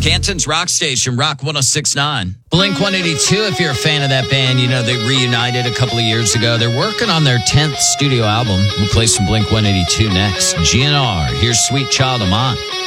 Canton's Rock Station, Rock 106.9. Blink 182, if you're a fan of that band, you know they reunited a couple of years ago. They're working on their 10th studio album. We'll play some Blink 182 next. GNR, here's Sweet Child of Mine.